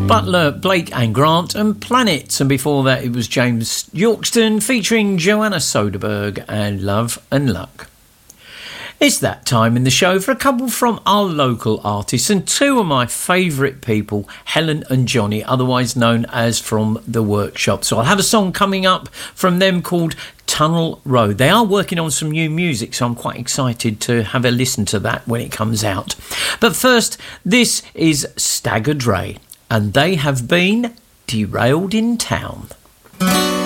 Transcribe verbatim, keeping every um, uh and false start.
Butler, Blake and Grant and Planets. And before that, it was James Yorkston featuring Joanna Soderberg and Love and Luck. It's that time in the show for a couple from our local artists and two of my favourite people, Helen and Johnny, otherwise known as From the Workshop. So I'll have a song coming up from them called Tunnel Road. They are working on some new music, so I'm quite excited to have a listen to that when it comes out. But first, this is Staggered Ray, and they have been Derailed in Town.